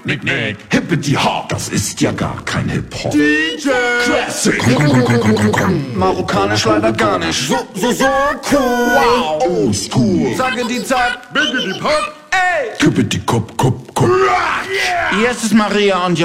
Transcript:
Nick, Nick. Hippity Hop, das ist ja gar kein Hip-Hop. DJ Classic. Komm. Marokkanisch leider gar nicht. So cool. Wow. Old School. Sage die Zeit. Biggity Pop. Ey. Hippity Kop, Kop, Kop. Hier ist es Maria und